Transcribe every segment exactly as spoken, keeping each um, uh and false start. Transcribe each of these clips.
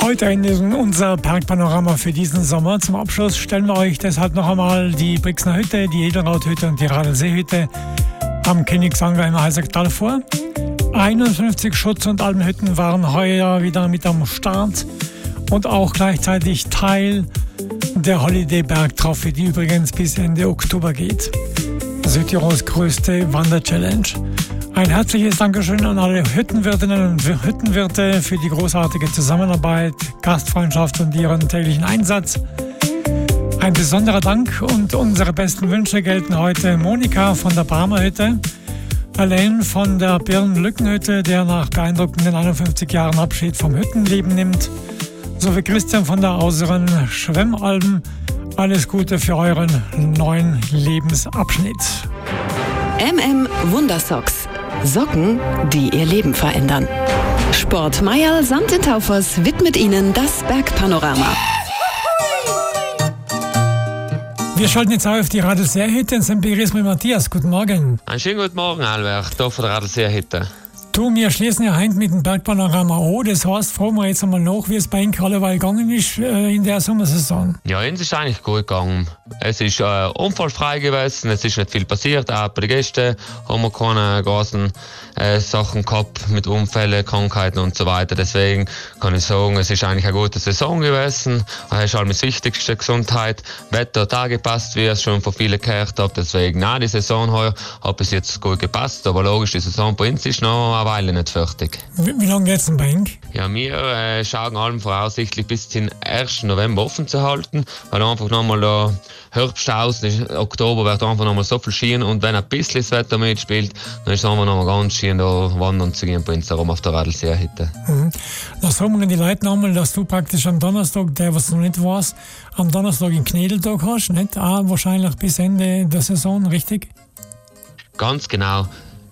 Heute in unser Bergpanorama für diesen Sommer. Zum Abschluss stellen wir euch deshalb noch einmal die Brixner Hütte, die Edelrauthütte und die Radlseehütte am Königsanger im Heisertal vor. einundfünfzig Schutz- und Almhütten waren heuer wieder mit am Start und auch gleichzeitig Teil der Holiday Berg Trophy, die übrigens bis Ende Oktober geht. Südtirols größte Wander-Challenge. Ein herzliches Dankeschön an alle Hüttenwirtinnen und Hüttenwirte für die großartige Zusammenarbeit, Gastfreundschaft und ihren täglichen Einsatz. Ein besonderer Dank und unsere besten Wünsche gelten heute Monika von der Barmer Hütte, Alain von der Birnlückenhütte, der nach beeindruckenden einundfünfzig Jahren Abschied vom Hüttenleben nimmt, sowie Christian von der Auseren Schwemmalben. Alles Gute für euren neuen Lebensabschnitt. M M Wundersocks. Socken, die ihr Leben verändern. Sport Mayerl samt den Taufers widmet Ihnen das Bergpanorama. Wir schalten jetzt auf die Radlseehütte in Sankt Beris mit Matthias. Guten Morgen. Einen schönen guten Morgen, Albert, hier von der Radlseehütte. Du, wir schließen ja heute mit dem Bergpanorama an. Das heißt, fragen wir jetzt einmal nach, wie es bei Ihnen alleweil gegangen ist äh, in der Sommersaison. Ja, uns ist eigentlich gut gegangen. Es ist äh, unfallfrei gewesen, es ist nicht viel passiert. Auch bei den Gästen haben wir keine großen äh, Sachen gehabt mit Unfällen, Krankheiten und so weiter. Deswegen kann ich sagen, es ist eigentlich eine gute Saison gewesen. Es ist halt das Wichtigste, Gesundheit, Wetter, Tage passt, wie es schon von vielen gehört habe. Deswegen, nein, die Saison heuer hat bis jetzt gut gepasst. Aber logisch, die Saison bei uns ist noch eine Weile nicht fertig. Wie, wie lange geht es denn bei Ihnen? Ja, wir äh, schauen allem voraussichtlich bis zum ersten November offen zu halten, weil einfach nochmal da Herbst aus, Oktober wird einfach nochmal so viel Skiern und wenn ein bisschen das Wetter mitspielt, dann ist es einfach nochmal ganz schön da wandern zu gehen bei uns herum auf der Radlseehütte. Mhm. Da sagen wir die Leute nochmal, dass du praktisch am Donnerstag, der was noch nicht weiß, am Donnerstag einen Knädeltag hast, nicht? Auch wahrscheinlich bis Ende der Saison, richtig? Ganz genau.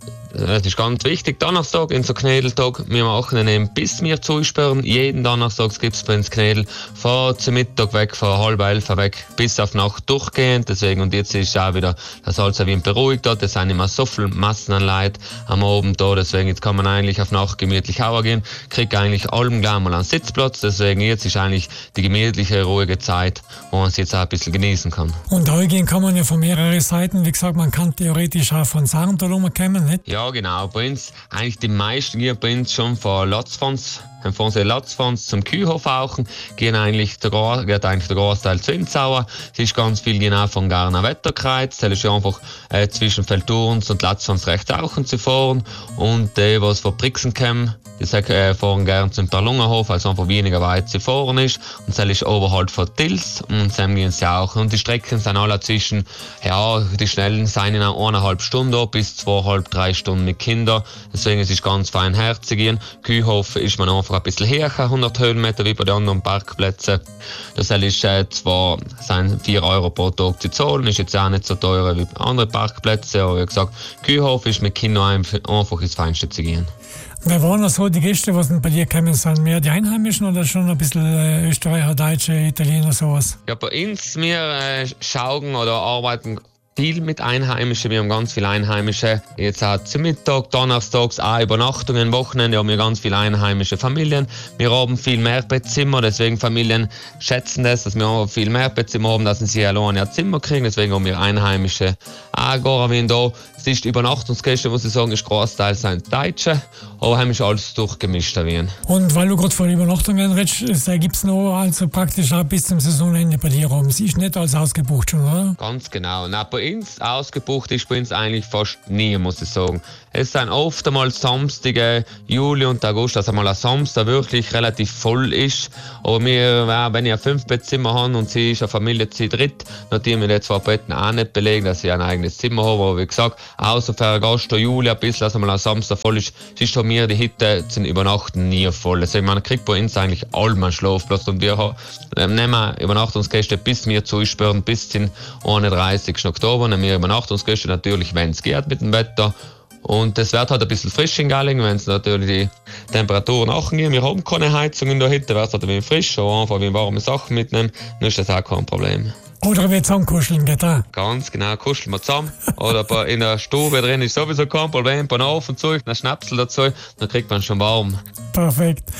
Das ist ganz wichtig. Donnerstag in so Knädeltag. Wir machen ihn eben, bis wir zusperren. Jeden Donnerstag gibt es bei uns Knädel. Von zum Mittag weg, von halb elf weg, bis auf Nacht durchgehend. Deswegen, und jetzt ist auch wieder das Salz wie beruhigt dort. Es sind immer so viele Massen an Leuten am Abend da. Deswegen, jetzt kann man eigentlich auf Nacht gemütlich gehen. Kriegt eigentlich allem gleich mal einen Sitzplatz. Deswegen, jetzt ist eigentlich die gemütliche, ruhige Zeit, wo man es jetzt auch ein bisschen genießen kann. Und gehen kann man ja von mehreren Seiten. Wie gesagt, man kann theoretisch auch von Sarntal rumkommen, nicht? Ja, genau. Bei uns, eigentlich die meisten gehen bei uns schon von Latzfons, von unseren Latzfons zum Kühlhof auch, gehen eigentlich der, geht eigentlich der Großteil zu Inzauer. Es ist ganz viel genau von Garner Wetterkreuz. Das ist ja einfach äh, zwischen Feldturns und Latzfons rechts auch zu fahren. Und die, was von Brixen kommen, die äh, fahren gerne zum Perlungerhof, also einfach weniger weit zu fahren ist. Und das ist oberhalb von Tils und dann gehen sie auch. Und die Strecken sind alle zwischen, ja, die schnellen sind in eineinhalb Stunden bis zweieinhalb, drei Stunden mit Kindern. Deswegen ist es ganz fein herzugehen. Kühlhof ist man einfach ein bisschen höher, hundert Höhenmeter wie bei den anderen Parkplätzen. Das ist äh, zwar sind vier Euro pro Tag zu zahlen, ist jetzt auch nicht so teuer wie andere Parkplätze, aber wie gesagt, Kühlhof ist mit Kindern einfach ins Feinste zu gehen. Wer waren das so die Gäste, die bei dir kommen, sind mehr die Einheimischen oder schon ein bisschen äh, Österreicher, Deutsche, Italiener, sowas? Ja, bei uns, wir äh, schauen oder arbeiten viel mit Einheimischen. Wir haben ganz viele Einheimische. Jetzt auch zum Mittag, donnerstags auch Übernachtungen, Wochenende haben wir ganz viele einheimische Familien. Wir haben viel Mehrbettzimmer, deswegen Familien schätzen das, dass wir auch viel Mehrbettzimmer haben, dass sie alleine ein Zimmer kriegen. Deswegen haben wir Einheimische auch gar wie da. Es ist Übernachtungsgäste, muss ich sagen, ist Großteil sind Deutsche, aber haben wir alles durchgemischt erwähnt. Und weil du gerade von Übernachtungen redest, da gibt es noch also praktisch auch bis zum Saisonende bei dir rum. Sie ist nicht alles ausgebucht schon, oder? Ganz genau. Na, bei uns ausgebucht ist bei uns eigentlich fast nie, muss ich sagen. Es sind oft einmal Samstage, Juli und August, dass einmal ein Samstag wirklich relativ voll ist. Aber wir, wenn ich ein Fünf-Bettzimmer habe und sie ist eine Familie zu dritt, natürlich wir die zwei Betten auch nicht belegen, dass sie ein eigenes Zimmer haben. Aber wie gesagt, außer für August oder Juli ein bisschen, dass einmal ein Samstag voll ist, ist von mir die Hütte zum Übernachten nie voll. Deswegen, man kriegt bei uns eigentlich allem einen Schlafplatz. Und wir haben, äh, nehmen Übernachtungsgäste bis wir zusperren, bis zum einunddreißigsten Oktober. Nehmen wir Übernachtungsgäste natürlich, wenn es geht mit dem Wetter. Und es wird halt ein bisschen frisch in Galling, wenn es natürlich die Temperaturen nachgehen. Wir haben keine Heizung in der Hütte, wird es halt ein bisschen frisch, aber einfach wie warme Sachen mitnehmen, dann ist das auch kein Problem. Oder wir zusammen kuscheln, geht auch. Ganz genau, kuscheln wir zusammen. Oder in der Stube drin ist sowieso kein Problem. Ein Ofen zu, ein Schnapsel dazu, dann kriegt man schon warm. Perfekt.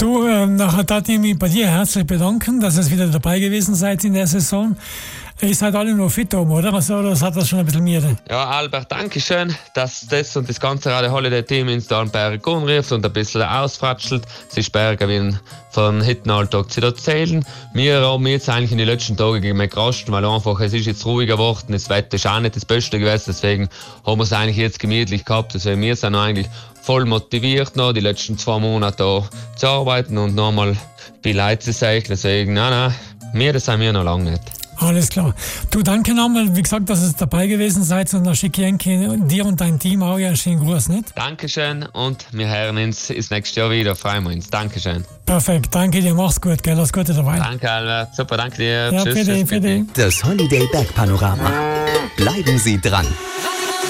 Du, ähm, nachher darf ich mich bei dir herzlich bedanken, dass ihr wieder dabei gewesen seid in der Saison. Ihr seid alle nur fit oben, oder? Also, oder hat das schon ein bisschen mehr? Ja, Albert, danke schön, dass das und das ganze Radio Holiday Team ins Dornberg anruft und ein bisschen ausfratschelt. Es ist Berge wie von hinten Alltag zu erzählen. Wir haben jetzt eigentlich in den letzten Tagen gegen gerasten, weil einfach es ist jetzt ruhiger geworden, das Wetter ist auch nicht das Beste gewesen, deswegen haben wir es eigentlich jetzt gemütlich gehabt. Deswegen wir sind eigentlich voll motiviert, noch die letzten zwei Monate hier zu arbeiten und nochmal bei Leute zu sein. Deswegen, nein, nein, wir, das sind wir noch lange nicht. Alles klar. Du, danke nochmal, wie gesagt, dass ihr dabei gewesen seid und dann schicke ich dir und dein Team auch einen schönen Gruß, nicht? Dankeschön und wir hören uns das nächste Jahr wieder, freuen wir uns. Dankeschön. Perfekt, danke dir, mach's gut, gell, alles Gute dabei. Danke, Albert, super, danke dir. Ja, Tschüss, bitte, tschüss, bitte. Das Holiday Berg Panorama. Bleiben Sie dran.